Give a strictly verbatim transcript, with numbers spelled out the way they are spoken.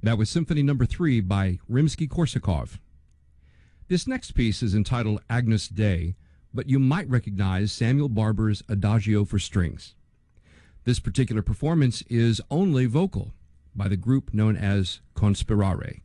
That was Symphony Number Three by Rimsky-Korsakov. This next piece is entitled Agnus Dei, but you might recognize Samuel Barber's Adagio for Strings. This particular performance is only vocal by the group known as Conspirare.